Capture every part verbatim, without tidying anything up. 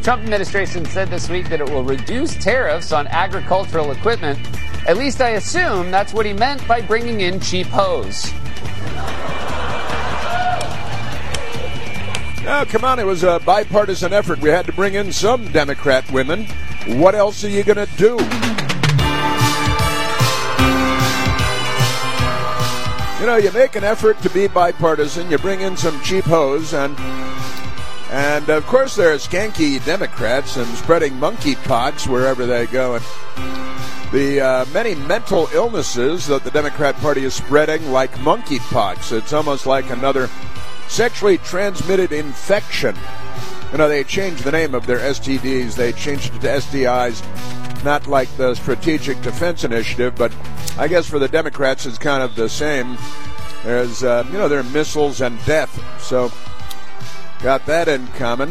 Trump administration said this week that it will reduce tariffs on agricultural equipment. At least I assume that's what he meant by bringing in cheap hose. Oh, come on, it was a bipartisan effort. We had to bring in some Democrat women. What else are you going to do? You know, you make an effort to be bipartisan, you bring in some cheap hose, and, and of course there are skanky Democrats and spreading monkeypox wherever they go. And the uh, many mental illnesses that the Democrat Party is spreading like monkeypox. It's almost like another sexually transmitted infection. You know, they changed the name of their S T Ds. They changed it to S D Is, not like the Strategic Defense Initiative, but I guess for the Democrats it's kind of the same. There's, uh, you know, there are missiles and death. So, got that in common.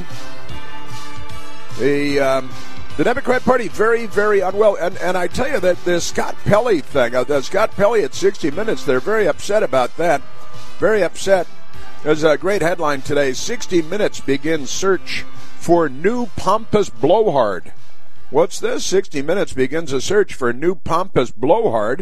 The um, the Democrat Party very, very unwell. And, and I tell you that the Scott Pelley thing, uh, the Scott Pelley at sixty minutes, they're very upset about that. Very upset. There's a great headline today. sixty minutes begins search for new pompous blowhard. What's this? sixty minutes begins a search for new pompous blowhard.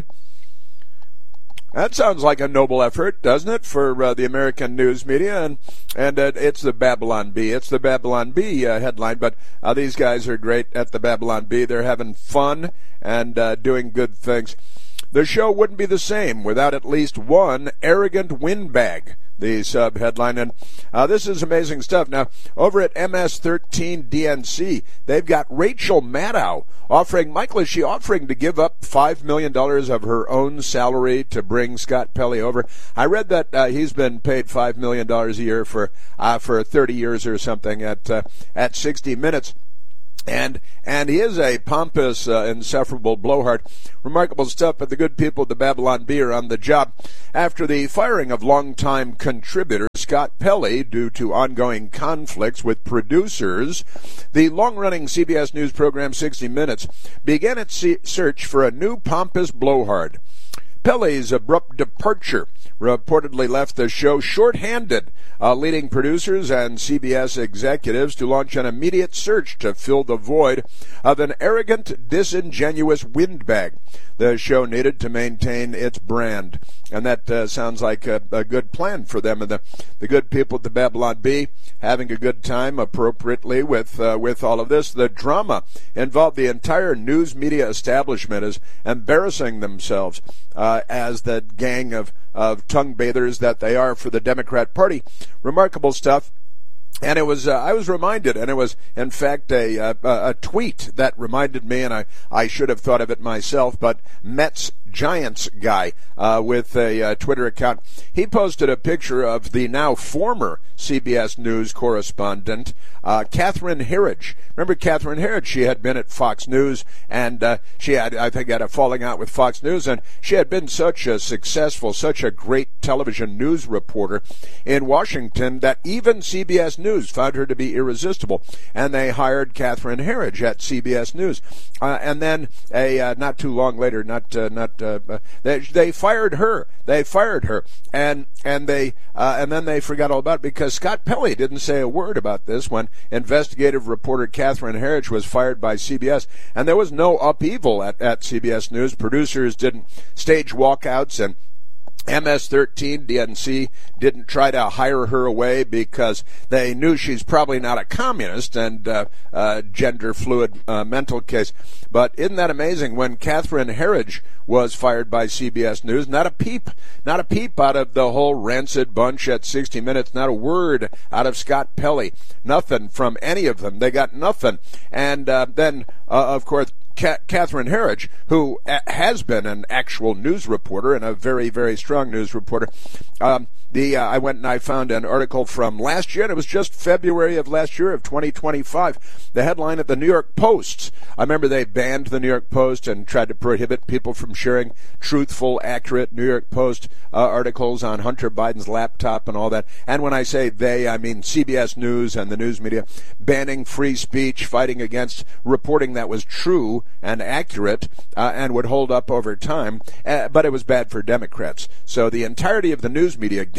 That sounds like a noble effort, doesn't it, for uh, the American news media? And and uh, it's the Babylon Bee. It's the Babylon Bee uh, headline. But uh, these guys are great at the Babylon Bee. They're having fun and uh, doing good things. The show wouldn't be the same without at least one arrogant windbag. The sub-headline. And uh, this is amazing stuff. Now, over at M S thirteen D N C, they've got Rachel Maddow offering, Michael, is she offering to give up five million dollars of her own salary to bring Scott Pelley over? I read that uh, he's been paid five million dollars a year for uh, for thirty years or something at uh, at sixty minutes. And and he is a pompous, uh, insufferable blowhard. Remarkable stuff, but the good people at the Babylon Bee are on the job. After the firing of longtime contributor Scott Pelley due to ongoing conflicts with producers, the long-running C B S News program sixty minutes began its search for a new pompous blowhard. Pelley's abrupt departure reportedly left the show short-handed, uh, leading producers and C B S executives to launch an immediate search to fill the void of an arrogant, disingenuous windbag. The show needed to maintain its brand, and that uh, sounds like a, a good plan for them and the, the good people at the Babylon Bee having a good time appropriately with uh, with all of this. The drama involved the entire news media establishment as embarrassing themselves uh, as the gang of, of tongue bathers that they are for the Democrat Party. Remarkable stuff. And it was, uh, I was reminded, and it was, in fact, a, a, a tweet that reminded me, and I, I should have thought of it myself, but Mets Giants guy uh, with a uh, Twitter account, he posted a picture of the now former C B S News correspondent, uh, Catherine Herridge. Remember Catherine Herridge? She had been at Fox News, and uh, she had, I think, had a falling out with Fox News, and she had been such a successful, such a great television news reporter in Washington that even C B S News found her to be irresistible, and they hired Catherine Herridge at C B S News. Uh, and then, a uh, not too long later, not uh, not uh, they they fired her. They fired her, and and they uh, and then they forgot all about it because Scott Pelley didn't say a word about this when investigative reporter Catherine Herridge was fired by C B S, and there was no upheaval at at C B S News. Producers didn't stage walkouts, and M S thirteen D N C didn't try to hire her away because they knew she's probably not a communist and uh, uh, gender fluid uh, mental case. But isn't that amazing? When Catherine Herridge was fired by C B S News, not a peep, not a peep out of the whole rancid bunch at sixty minutes, not a word out of Scott Pelley, nothing from any of them. They got nothing. And uh, then, uh, of course, Catherine Herridge, who has been an actual news reporter and a very, very strong news reporter. Um, the uh, I went and I found an article from last year, and it was just February of last year of twenty twenty-five. The headline at the New York Post. I remember they banned the New York Post and tried to prohibit people from sharing truthful, accurate New York Post uh, articles on Hunter Biden's laptop and all that. And when I say they, I mean C B S News and the news media banning free speech, fighting against reporting that was true and accurate uh, and would hold up over time. Uh, but it was bad for Democrats. So the entirety of the news media gang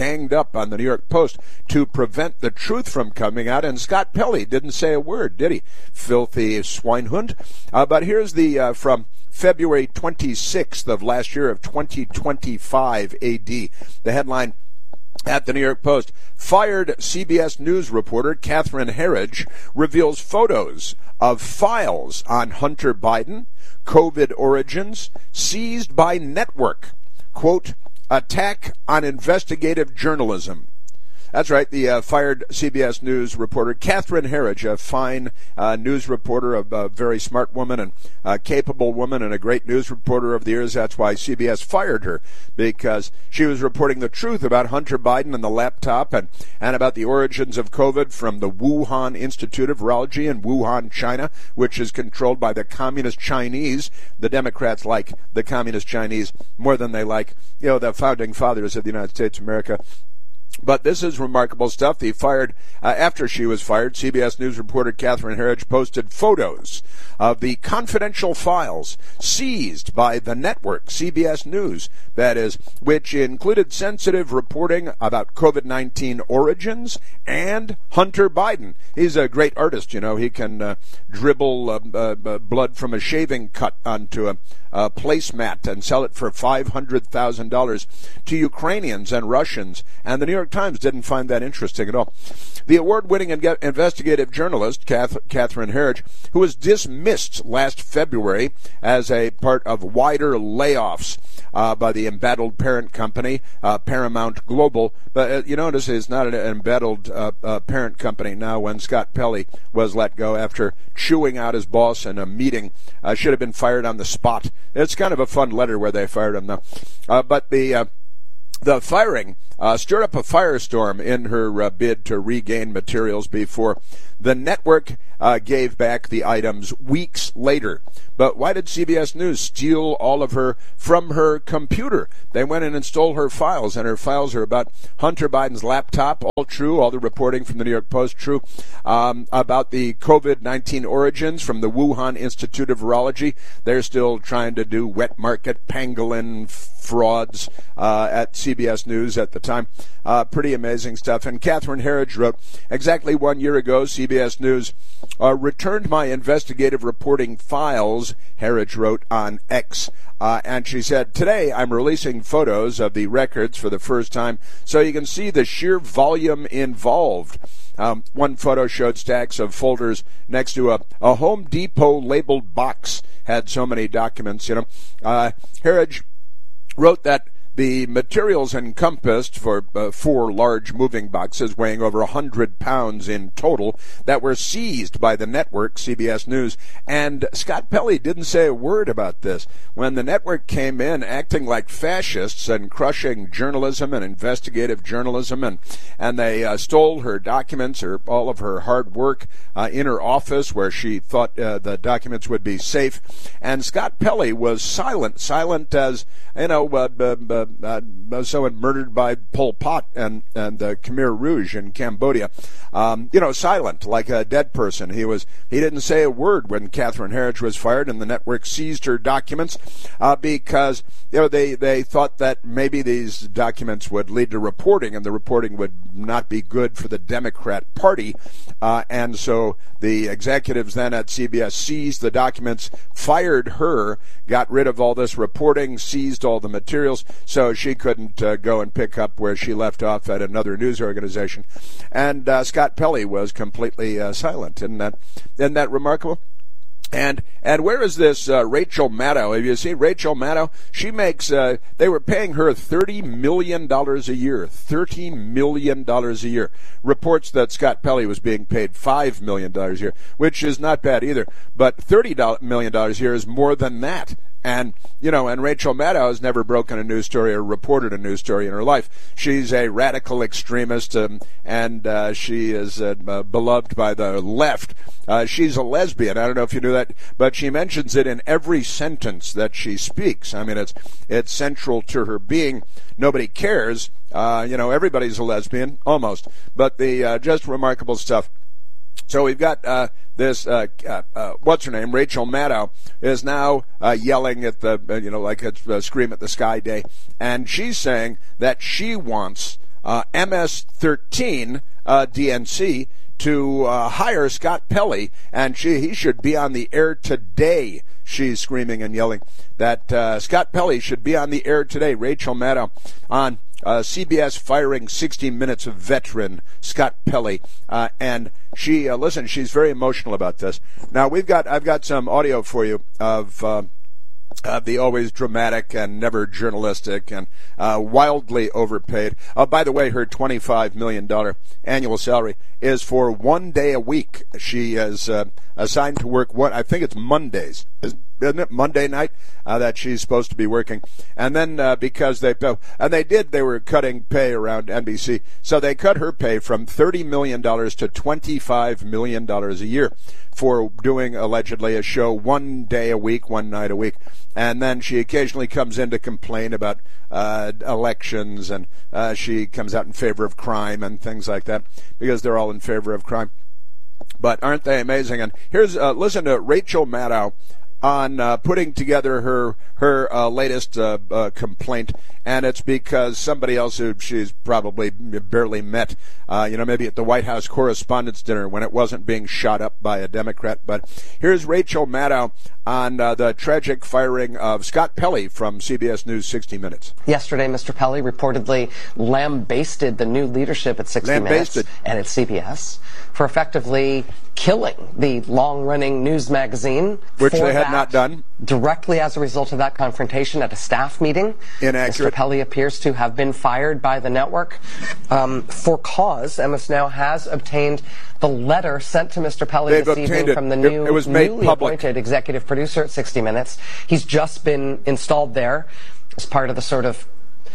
ganged up on the New York Post to prevent the truth from coming out, and Scott Pelley didn't say a word, did he? Filthy swinehund. Uh, but here's the uh, from February twenty-sixth of last year of twenty twenty-five A D. The headline at the New York Post: fired C B S News reporter Catherine Herridge reveals photos of files on Hunter Biden, COVID origins, seized by network. Quote, attack on investigative journalism. That's right, the uh, fired C B S News reporter Catherine Herridge, a fine uh, news reporter, a, a very smart woman and a capable woman and a great news reporter of the years. That's why C B S fired her, because she was reporting the truth about Hunter Biden and the laptop and, and about the origins of COVID from the Wuhan Institute of Virology in Wuhan, China, which is controlled by the Communist Chinese. The Democrats like the Communist Chinese more than they like, you know, the founding fathers of the United States of America. But this is remarkable stuff. He fired, uh, after she was fired, C B S News reporter Catherine Herridge posted photos of the confidential files seized by the network, C B S News, that is, which included sensitive reporting about COVID nineteen origins and Hunter Biden. He's a great artist, you know. He can uh, dribble uh, uh, blood from a shaving cut onto a, a placemat and sell it for five hundred thousand dollars to Ukrainians and Russians. And the New York Times didn't find that interesting at all. The award-winning investigative journalist, Kath- Catherine Herridge, who was dismissed last February as a part of wider layoffs uh, by the embattled parent company, uh, Paramount Global. But uh, you notice it's not an embattled uh, uh, parent company now. When Scott Pelley was let go after chewing out his boss in a meeting, uh, should have been fired on the spot. It's kind of a fun letter where they fired him, though. Uh, but the... Uh, The firing uh, stirred up a firestorm in her uh, bid to regain materials before the network uh, gave back the items weeks later. But why did C B S News steal all of her from her computer? They went in and stole her files, and her files are about Hunter Biden's laptop, all true, all the reporting from the New York Post true, um, about the COVID nineteen origins from the Wuhan Institute of Virology. They're still trying to do wet market pangolin frauds uh, at C B S News at the time. Uh, pretty amazing stuff. And Catherine Herridge wrote, exactly one year ago, C B S News uh, returned my investigative reporting files, Herridge wrote on X. Uh, and she said, today I'm releasing photos of the records for the first time so you can see the sheer volume involved. Um, one photo showed stacks of folders next to a, a Home Depot labeled box, had so many documents, you know. Uh, Herridge wrote that the materials encompassed for uh, four large moving boxes weighing over one hundred pounds in total that were seized by the network, C B S News. And Scott Pelley didn't say a word about this. When the network came in acting like fascists and crushing journalism and investigative journalism, and, and they uh, stole her documents, or all of her hard work uh, in her office where she thought uh, the documents would be safe. And Scott Pelley was silent, silent as, you know, uh, uh, Uh, someone murdered by Pol Pot and and uh, Khmer Rouge in Cambodia, um, you know, silent like a dead person. He was. He didn't say a word when Catherine Herridge was fired, and the network seized her documents uh, because you know they they thought that maybe these documents would lead to reporting, and the reporting would not be good for the Democrat Party, uh, and so the executives then at C B S seized the documents, fired her, got rid of all this reporting, seized all the materials, so she couldn't uh, go and pick up where she left off at another news organization. And uh, Scott Pelley was completely uh, silent. Isn't that, isn't that remarkable? And and where is this uh, Rachel Maddow? Have you seen Rachel Maddow? She makes, uh, they were paying her thirty million dollars a year. thirty million dollars a year. Reports that Scott Pelley was being paid five million dollars a year, which is not bad either. But thirty million dollars a year is more than that. And, you know, and Rachel Maddow has never broken a news story or reported a news story in her life. She's a radical extremist, um, and uh, she is uh, uh, beloved by the left. Uh, she's a lesbian. I don't know if you knew that, but she mentions it in every sentence that she speaks. I mean, it's it's central to her being. Nobody cares. Uh, you know, everybody's a lesbian, almost. But the uh, just remarkable stuff. So we've got uh, this, uh, uh, uh, what's her name, Rachel Maddow, is now uh, yelling at the, uh, you know, like a uh, scream at the sky day. And she's saying that she wants uh, M S thirteen uh, D N C to uh, hire Scott Pelley, and she, he should be on the air today. She's screaming and yelling that uh, Scott Pelley should be on the air today. Rachel Maddow on uh, C B S firing sixty minutes veteran Scott Pelley, uh, and she uh, listen. She's very emotional about this. Now we've got I've got some audio for you of. Uh, Uh, the always dramatic and never journalistic and uh, wildly overpaid. Uh, by the way, her twenty-five million dollars annual salary is for one day a week. She is uh, assigned to work one, I think it's Mondays. Isn't it Monday night uh, that she's supposed to be working? And then uh, because they, uh, and they did, they were cutting pay around N B C. So they cut her pay from thirty million dollars to twenty-five million dollars a year for doing allegedly a show one day a week, one night a week. And then she occasionally comes in to complain about uh, elections, and uh, she comes out in favor of crime and things like that, because they're all in favor of crime. But aren't they amazing? And here's, uh, listen to Rachel Maddow on uh, putting together her her uh, latest uh, uh, complaint, and it's because somebody else who she's probably barely met, uh, you know, maybe at the White House Correspondents' Dinner when it wasn't being shot up by a Democrat. But here's Rachel Maddow on uh, the tragic firing of Scott Pelley from C B S News sixty minutes. Yesterday, Mister Pelley reportedly lambasted the new leadership at sixty minutes and at C B S for effectively killing the long-running news magazine. Which they had not done. Directly as a result of that confrontation at a staff meeting. Inaccurate. Mister Pelley appears to have been fired by the network um, for cause. M S Now has obtained the letter sent to Mister Pelley They've this evening it. from the it, new, it was made newly public. appointed executive producer at sixty minutes. He's just been installed there as part of the sort of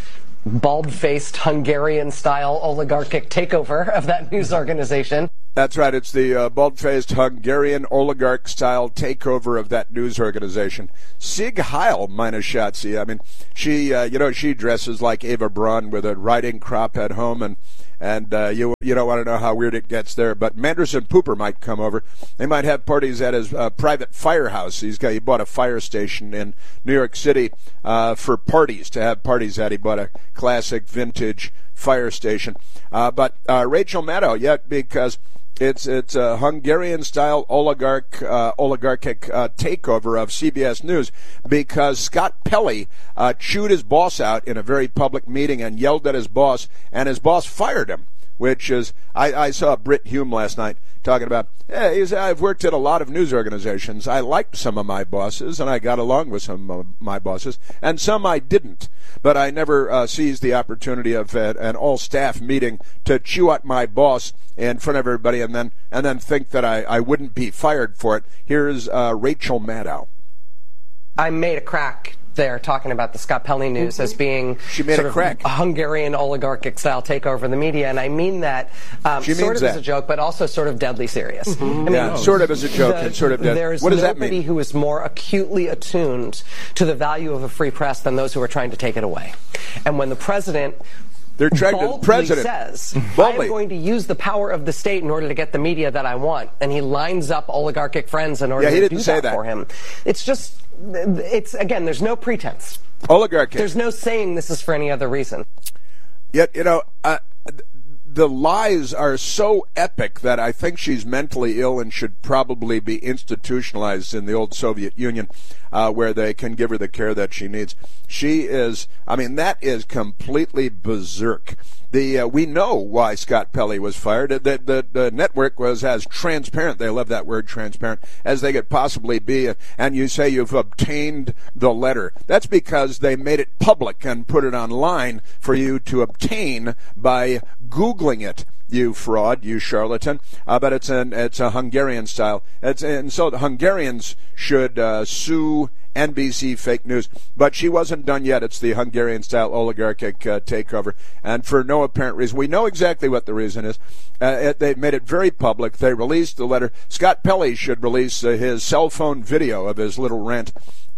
bald-faced Hungarian-style oligarchic takeover of that news organization. That's right. It's the uh, bald-faced Hungarian oligarch-style takeover of that news organization. Sieg Heil, meine Schatzi. I mean, she, uh, you know, she dresses like Eva Braun with a riding crop at home, and and uh, you you don't want to know how weird it gets there. But Manderson Pooper might come over. They might have parties at his uh, private firehouse. He's got he bought a fire station in New York City uh, for parties to have parties at. He bought a classic vintage fire station. Uh, but uh, Rachel Maddow, yeah, because. It's it's a Hungarian-style oligarch uh, oligarchic uh, takeover of C B S News, because Scott Pelley uh, chewed his boss out in a very public meeting and yelled at his boss, and his boss fired him. Which is, I, I saw Britt Hume last night talking about, hey, he's, I've worked at a lot of news organizations. I liked some of my bosses, and I got along with some of my bosses, and some I didn't. But I never uh, seized the opportunity of uh, an all-staff meeting to chew at my boss in front of everybody, and then and then think that I, I wouldn't be fired for it. Here's uh, Rachel Maddow. I made a crack there talking about the Scott Pelley news mm-hmm. as being she made sort a crack. of a Hungarian oligarchic style takeover of the media, and I mean that um, she sort of that. as a joke, but also sort of deadly serious. Mm-hmm. I mean, yeah, sort of as a joke the, and sort of deadly. There's what does nobody that mean? who is more acutely attuned to the value of a free press than those who are trying to take it away. And when the president They're trying boldly to president says, boldly. I'm going to use the power of the state in order to get the media that I want, and he lines up oligarchic friends in order yeah, he to didn't do say that, that for him. It's just, it's again, there's no pretense. Oligarchy. There's no saying this is for any other reason. Yet, you know, uh, the lies are so epic that I think she's mentally ill and should probably be institutionalized in the old Soviet Union, uh, where they can give her the care that she needs. She is, I mean, that is completely berserk. The uh, we know why Scott Pelley was fired. The, the, the network was as transparent, they love that word, transparent, as they could possibly be. And you say you've obtained the letter. That's because they made it public and put it online for you to obtain by Googling it. You fraud, you charlatan. Uh, but it's an it's a Hungarian style. It's and so the Hungarians should uh, sue N B C fake news. But she wasn't done yet. It's the Hungarian style oligarchic uh, takeover, and for no apparent reason. We know exactly what the reason is. Uh, it, they made it very public. They released the letter. Scott Pelley should release uh, his cell phone video of his little rant.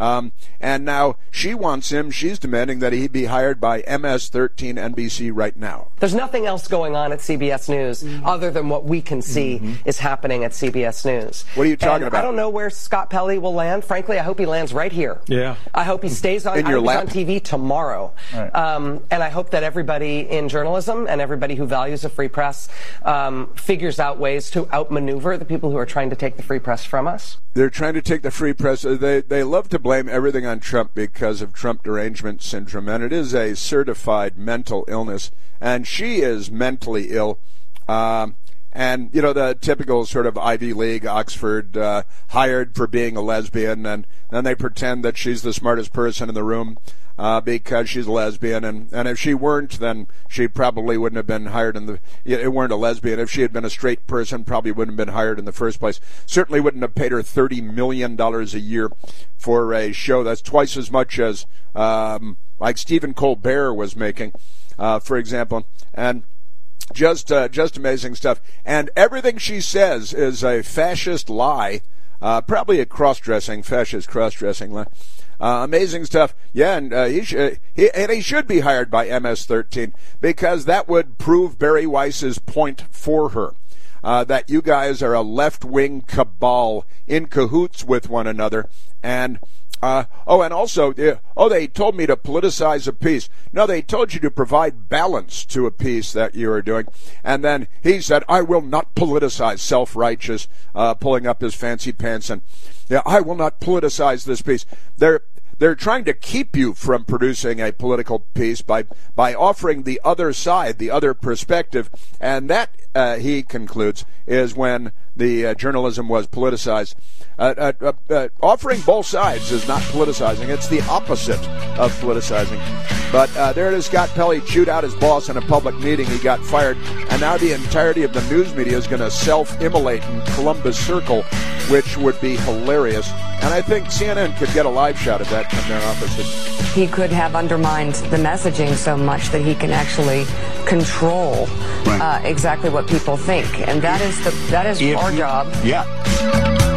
Um, and now she wants him, she's demanding that he be hired by M S thirteen N B C right now. There's nothing else going on at C B S News mm-hmm. other than what we can see mm-hmm. is happening at C B S News. What are you talking and about? I don't know where Scott Pelley will land. Frankly, I hope he lands right here. Yeah. I hope he stays on, in your lap? on T V tomorrow. Right. Um, and I hope that everybody in journalism and everybody who values a free press um, figures out ways to outmaneuver the people who are trying to take the free press from us. They're trying to take the free press. They they love to blame everything on Trump because of Trump derangement syndrome, and it is a certified mental illness. And she is mentally ill. Um, and, you know, the typical sort of Ivy League, Oxford, uh, hired for being a lesbian, and then they pretend that she's the smartest person in the room uh, because she's a lesbian. And, and if she weren't, then she probably wouldn't have been hired in the, it weren't a lesbian. If she had been a straight person, probably wouldn't have been hired in the first place. Certainly wouldn't have paid her thirty million dollars a year for a show. That's twice as much as, um, like Stephen Colbert was making, uh, for example. And Just uh, just amazing stuff. And everything she says is a fascist lie, uh, probably a cross-dressing, fascist cross-dressing lie. Uh, amazing stuff. Yeah, and, uh, he, sh- he, and he should be hired by M S thirteen because that would prove Barry Weiss's point for her. Uh, that you guys are a left-wing cabal in cahoots with one another. And Uh, oh, and also, uh, oh, they told me to politicize a piece. No, they told you to provide balance to a piece that you are doing. And then he said, I will not politicize, self-righteous, uh, pulling up his fancy pants. And, yeah, I will not politicize this piece. They're They're trying to keep you from producing a political piece by by offering the other side, the other perspective. And that, uh, he concludes, is when the uh, journalism was politicized. Uh, uh, uh, uh, offering both sides is not politicizing. It's the opposite of politicizing. But uh, there it is. Scott Pelley chewed out his boss in a public meeting. He got fired. And now the entirety of the news media is going to self-immolate in Columbus Circle, which would be hilarious. And I think C N N could get a live shot of that from their offices. He could have undermined the messaging so much that he can actually control right. uh, exactly what people think. And that is the that is if, our job. Yeah.